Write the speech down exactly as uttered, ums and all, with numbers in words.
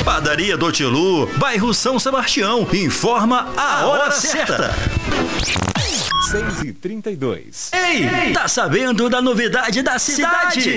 Padaria do Tilu, bairro São Sebastião. Informa a hora certa. seis e trinta e dois. Ei, tá sabendo da novidade da cidade?